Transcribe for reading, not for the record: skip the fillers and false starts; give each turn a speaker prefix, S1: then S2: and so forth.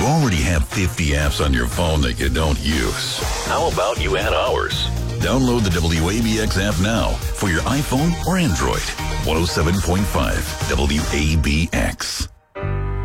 S1: already have 50 apps on your phone that you don't use. How about you add ours? Download the WABX app now for your iPhone or Android. 107.5 WABX.